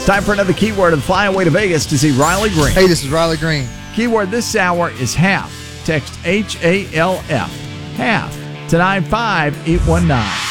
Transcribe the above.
It's time for another keyword and fly away to Vegas to see Riley Green. Hey, this is Riley Green. Keyword this hour is half. Text HALF. Half to 95819.